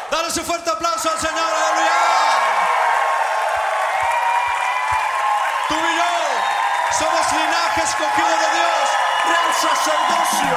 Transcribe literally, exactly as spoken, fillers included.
Dale ese fuerte aplauso al Señor, aleluya. Tú y yo somos linaje escogido de Dios, real sacerdocio.